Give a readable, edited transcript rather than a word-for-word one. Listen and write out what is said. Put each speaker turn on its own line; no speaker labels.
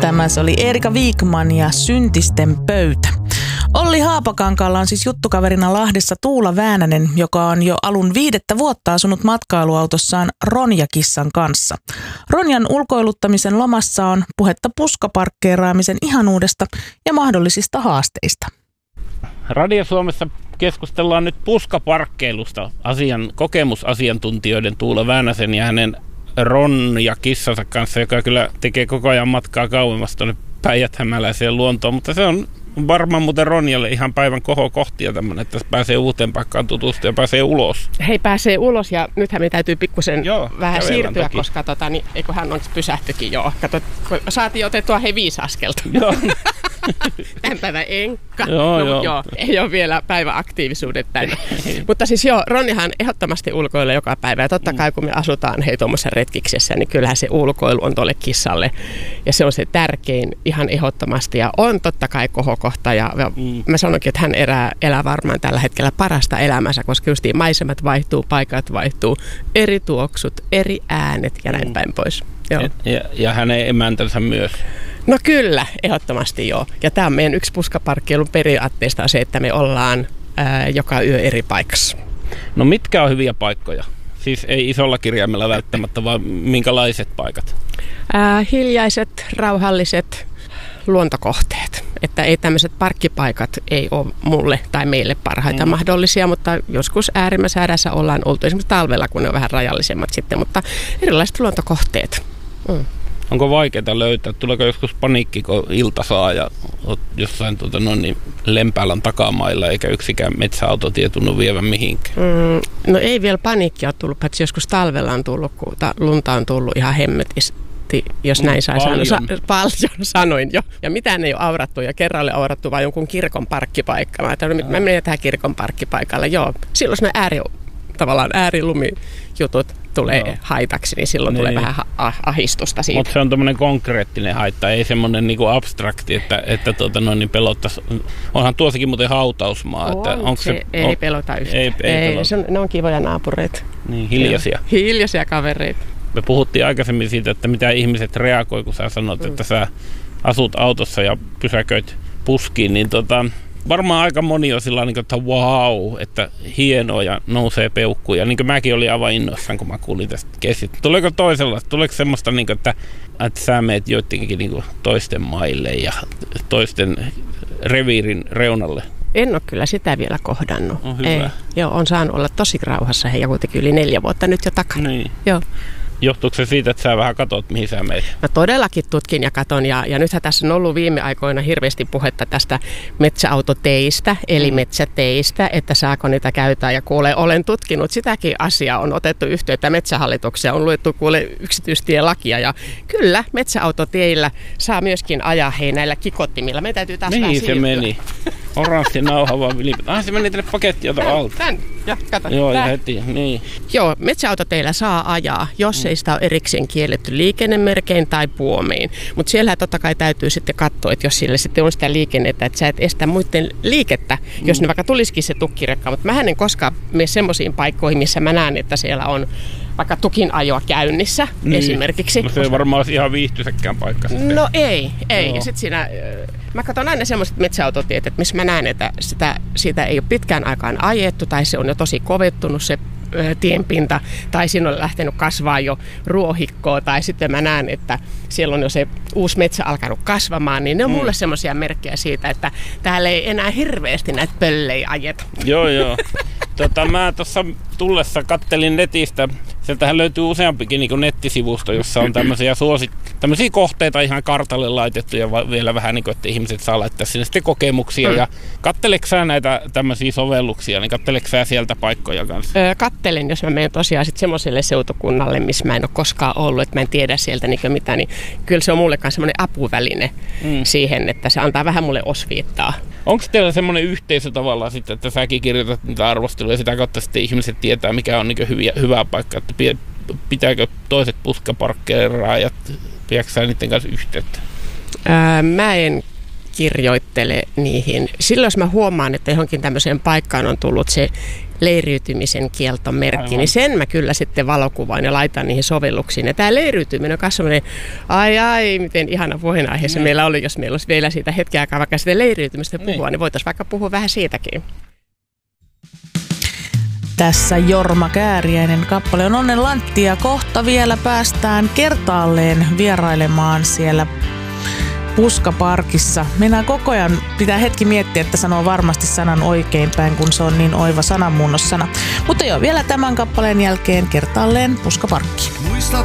Tämä se oli Erika Wigman ja Syntisten pöytä. Olli Haapakankaalla on siis juttukaverina Lahdessa Tuula Väänänen, joka on jo alun 5 vuotta asunut matkailuautossaan Ronja-kissan kanssa. Ronjan ulkoiluttamisen lomassa on puhetta puskaparkkeeraamisen ihanuudesta ja mahdollisista haasteista.
Radio Suomessa keskustellaan nyt puskaparkkeilusta kokemusasiantuntijoiden Tuula Väänäsen ja hänen Ronja-kissansa kanssa, joka kyllä tekee koko ajan matkaa kauemmas tuonne Päijät-Hämäläiseen luontoon, mutta se on varmaan muuten Ronjalle ihan päivän kohokohtia tämmöinen, että pääsee uuteen paikkaan tutustua ja pääsee ulos.
Hei, pääsee ulos ja nythän me täytyy pikkusen vähän siirtyä, toki. Koska eiköhän onko pysähtyikin jo. Kato, saatiin otettua 5 askelta. Joo. Tämän päivän enkka. Joo. Ei ole vielä päiväaktiivisuudet tänne. Mutta siis Ronjahan ehdottomasti ulkoilee joka päivä. Ja totta kai kun me asutaan tuommoisessa retkiksessä, niin kyllähän se ulkoilu on tuolle kissalle. Ja se on se tärkein ihan ehdottomasti. Ja on totta kai kohokohta. Ja mä sanonkin, että hän elää varmaan tällä hetkellä parasta elämänsä, koska justiin maisemat vaihtuu, paikat vaihtuu, eri tuoksut, eri äänet ja näin päin pois. Joo.
Ja hänen emäntänsä myös.
No kyllä, ehdottomasti joo. Ja tämä on meidän yksi puskaparkkeilun periaatteesta se, että me ollaan joka yö eri paikassa.
No mitkä on hyviä paikkoja? Siis ei isolla kirjaimella välttämättä, vaan minkälaiset paikat?
Hiljaiset, rauhalliset luontokohteet. Että ei tämmöiset parkkipaikat ei ole mulle tai meille parhaita mahdollisia, mutta joskus äärimmäisäärässä ollaan oltu esimerkiksi talvella, kun ne on vähän rajallisemmat sitten, mutta erilaiset luontokohteet.
Onko vaikeaa löytää? Tuleeko joskus paniikki, kun ilta saa ja olet jossain Lempäälän takamailla eikä yksikään metsäautotie tunnu vievän mihinkään?
No ei vielä paniikkia ole tullut, paitsi joskus talvella on tullut, kun lunta on tullut ihan hemmetisti, jos näin saa sanoa. Paljon sanoin jo. Ja mitään ei ole aurattu ja kerran oli aurattu vain jonkun kirkon parkkipaikka. Mä menen tähän kirkon parkkipaikalle. Joo, silloin tavallaan äärilumijutut tulee haitaksi, niin silloin tulee vähän ahistusta siitä.
Mutta se on tämmöinen konkreettinen haitta, ei semmoinen niinku abstrakti, että niin pelottaisi. Onhan tuossakin muuten hautausmaa.
Ei pelota yhtään. Ne on kivoja naapureita.
Niin, hiljaisia.
Hiljaisia kavereita.
Me puhuttiin aikaisemmin siitä, että mitä ihmiset reagoi, kun sä sanot, että sä asut autossa ja pysäköit puskiin, niin varmaan aika moni on sillä niin, että wow, että hienoa ja nousee peukkuja. Niin kuin mäkin olin aivan innoissaan, kun mä kuulin tästä kesistä. Tuleeko toisenlaista? Tuleeko semmoista, niin kuin, että sä meet joidenkin niin toisten maille ja toisten reviirin reunalle?
En ole kyllä sitä vielä kohdannut.
On hyvä.
On saanut olla tosi rauhassa ja kuitenkin yli 4 vuotta nyt jo takana.
Niin.
Joo.
Johtuuko se siitä, että sä vähän katot, mihin sä meet?
Mä todellakin tutkin ja katon. Ja nythän tässä on ollut viime aikoina hirveästi puhetta tästä metsäautoteistä, eli metsäteistä, että saako niitä käyttää. Ja olen tutkinut sitäkin asiaa, on otettu yhteyttä Metsähallitukseen, on luettu yksityistielakia. Ja kyllä, metsäautoteillä saa myöskin ajaa näillä kikottimilla. Me täytyy taas vähän siirtyä.
Se meni. Oranssi nauha vaan vilipät. Se meni tänne pakettiauton alta.
Tän. Ja kato.
Joo, ja heti. Niin.
Joo, metsäautoteillä saa ajaa, jos ei sitä ole erikseen kielletty liikennemerkein tai puomiin. Mutta siellä totta kai täytyy sitten katsoa, että jos sillä sitten on sitä liikennettä, että sä et estä muiden liikettä, jos ne vaikka tulisikin se tukkirekka. Mutta mähän en koskaan mene semmoisiin paikkoihin, missä mä näen, että siellä on vaikka tukin ajoa käynnissä esimerkiksi.
No se ei varmaan olisi ihan viihtyisäkään paikka sitten.
No ei. Ja sitten siinä, mä katson aina semmoiset metsäautotiet, että missä mä näen, että sitä ei ole pitkään aikaan ajettu tai se on jo tosi kovettunut se tienpinta, tai siinä on lähtenyt kasvaa jo ruohikkoa, tai sitten mä näen, että siellä on jo se uusi metsä alkanut kasvamaan, niin ne on mulle semmoisia merkkejä siitä, että täällä ei enää hirveästi näitä pöllejä ajeta.
Joo. Mä tuossa tullessa kattelin netistä, sieltähän löytyy useampikin niin nettisivusto, jossa on tämmöisiä kohteita ihan kartalle laitettuja, vielä vähän niin kuin, että ihmiset saa laittaa sinne sitten kokemuksia. Ja katteleksä sä näitä tämmöisiä sovelluksia, niin katteleksä sä sieltä paikkoja kanssa?
Kattelen, jos mä menen tosiaan sitten semmoiselle seutukunnalle, missä mä en ole koskaan ollut, että mä en tiedä sieltä niin mitään, niin kyllä se on mullekaan semmoinen apuväline siihen, että se antaa vähän mulle osviittaa.
Onko teillä semmoinen yhteisö tavallaan sitten, että säkin kirjoitat niitä arvosteluja ja sitä kautta sitten ihmiset tietää, mikä on niin hyvä paikka, että pitääkö toiset puskaparkkeeraajat, pidätkö sä niiden kanssa yhteyttä?
Mä en kirjoittele niihin. Silloin jos mä huomaan, että johonkin tämmöiseen paikkaan on tullut se leiriytymisen kieltomerkki, niin sen mä kyllä sitten valokuvaan ja laitan niihin sovelluksiin. Ja tämä leiriytyminen on myös semmoinen, ai, miten ihana puheenaihe se meillä oli, jos meillä olisi vielä siitä hetken aikaa vaikka sitä leiriytymistä puhua, niin voitaisiin vaikka puhua vähän siitäkin.
Tässä Jorma Kääriäinen kappale on Onnen Lantti ja kohta vielä päästään kertaalleen vierailemaan siellä Puskaparkissa. Mennään koko ajan, pitää hetki miettiä, että sanoo varmasti sanan oikein päin, kun se on niin oiva sananmuunnossana. Mutta joo, vielä tämän kappaleen jälkeen kertaalleen Puskaparkkiin.